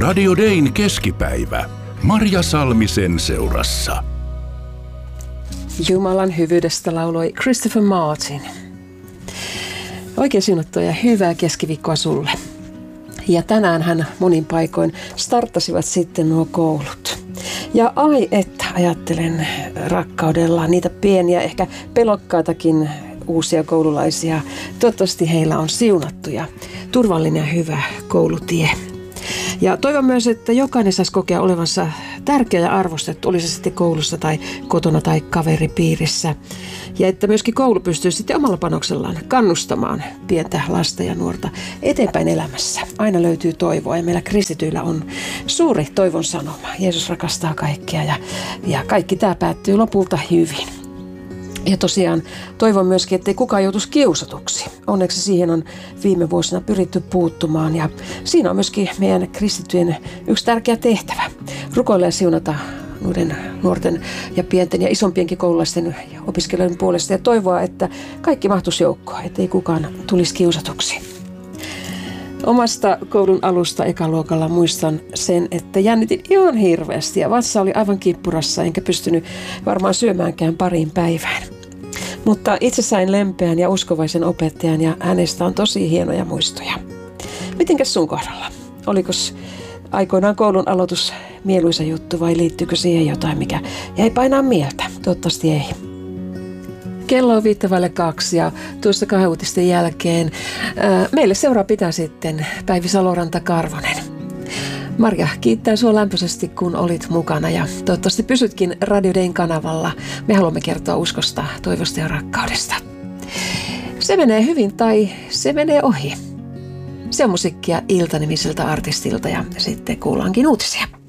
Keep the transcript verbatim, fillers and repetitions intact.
Radio Dayn keskipäivä. Marja Salmisen seurassa. Jumalan hyvyydestä lauloi Christopher Martin. Oikein siunattua ja hyvää keskiviikkoa sulle. Ja tänään hän monin paikoin starttasivat sitten nuo koulut. Ja ai että ajattelen rakkaudella niitä pieniä, ehkä pelokkaitakin uusia koululaisia. Toivottavasti heillä on siunattu ja turvallinen ja hyvä koulutie. Ja toivon myös, että jokainen saisi kokea olevansa tärkeä ja arvostettu, oli se sitten koulussa tai kotona tai kaveripiirissä. Ja että myöskin koulu pystyy sitten omalla panoksellaan kannustamaan pientä lasta ja nuorta eteenpäin elämässä. Aina löytyy toivoa ja meillä kristityillä on suuri toivon sanoma. Jeesus rakastaa kaikkia ja, ja kaikki tämä päättyy lopulta hyvin. Ja tosiaan toivon myöskin, ettei kukaan joutuisi kiusatuksi. Onneksi siihen on viime vuosina pyritty puuttumaan ja siinä on myöskin meidän kristittyjen yksi tärkeä tehtävä. Rukoilla ja siunata noiden nuorten ja pienten ja isompienkin koululaisten ja opiskelijoiden puolesta ja toivoa, että kaikki mahtuisi joukkoon, ettei kukaan tulisi kiusatuksi. Omasta koulun alusta ekaluokalla muistan sen, että jännitin ihan hirveästi ja vatsa oli aivan kippurassa enkä pystynyt varmaan syömäänkään pariin päivään. Mutta itse sain lempeän ja uskovaisen opettajan ja hänestä on tosi hienoja muistoja. Mitenkäs sun kohdalla? Olikos aikoinaan koulun aloitus mieluisa juttu vai liittyykö siihen jotain, mikä jäi painaa mieltä? Toivottavasti ei. Kello on viittä vaille kaksi ja tuossa kahden uutisten jälkeen ää, meille seuraa pitää sitten Päivi Saloranta-Karvonen. Marja kiittää sua lämpöisesti, kun olit mukana ja toivottavasti pysytkin Radio Dayn kanavalla. Me haluamme kertoa uskosta, toivosta ja rakkaudesta. Se menee hyvin tai se menee ohi. Se on musiikkia Ilta-nimiseltä artistilta ja sitten kuullaankin uutisia.